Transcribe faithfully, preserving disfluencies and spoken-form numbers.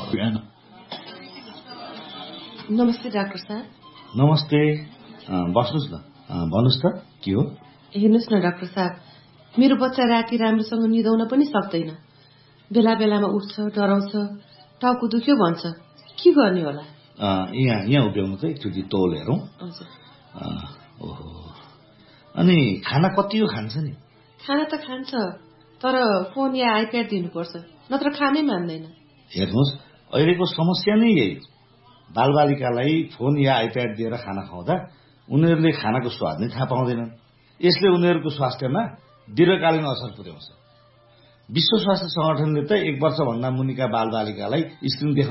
बिहान। नमस्ते डाक्टर साहब। नमस्ते, बस्नुहोस् न। भन्नुहोस् त के हो? हेर्नुहोस् न डाक्टर साहब, मेरो बच्चा राति राम्रोसँग निदाउन पनि सक्दैन। बेला बेलामा उठ्छ, डराउँछ, टाउको दुख्यो भन्छ। के गर्ने होला? यहाँ यहाँ उभ्याउनु त एकचोटि तौल हेरौँ। हजुर। ओहो, अनि खाना कति हो खान्छ नि? खाना त खान्छ, तर फोन या आइप्याड दिनुपर्छ, नत्र खानै मान्दैन। हेर्नुहोस्, अहिलेको समस्या नै यही हो। बालबालिकालाई फोन या आइप्याड दिएर खाना खुवाउँदा उनीहरूले खानाको स्वाद नै थाहा पाउँदैनन्। यसले उनीहरूको स्वास्थ्यमा दीर्घकालीन असर पुर्याउँछ। विश्व स्वास्थ्य संगठनले त एक वर्षभन्दा मुनिका बालबालिकालाई स्क्रिन देखाउन